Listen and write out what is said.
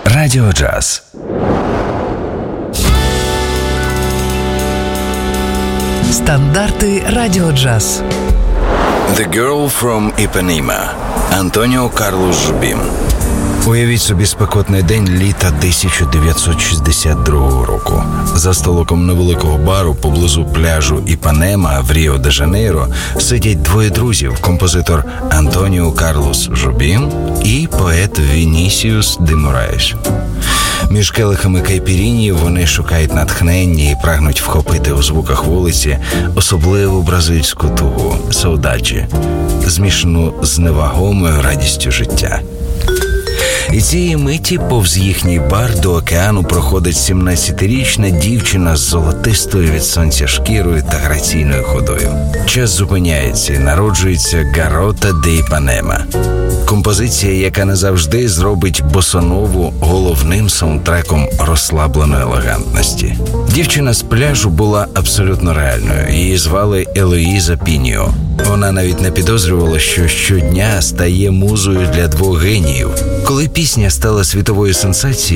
Радіо Джаз. Стандарти Радіо Джаз. The Girl from Ipanema. Антоніо Карлос Жубім. Уявіть собі спекотний день літа 1962 року. За столиком невеликого бару поблизу пляжу Іпанема в Ріо-де-Жанейро сидять двоє друзів: композитор Антоніо Карлос Жубім і поет Вінісіус де Мораєш. Між келихами кайпіріні вони шукають натхнення і прагнуть вхопити у звуках вулиці особливу бразильську тугу – саудаджі, змішану з невагомою радістю життя. І цієї миті повз їхній бар до океану проходить 17-річна дівчина з золотистою від сонця шкірою та граційною ходою. Час зупиняється і народжується «Гарота де Іпанема». Композиція, яка назавжди зробить босанову головним саундтреком розслабленої елегантності. Дівчина з пляжу була абсолютно реальною. Її звали Елоїза Піньо. Вона навіть не підозрювала, що щодня стає музою для двох геніїв. Коли пісня стала світовою сенсацією,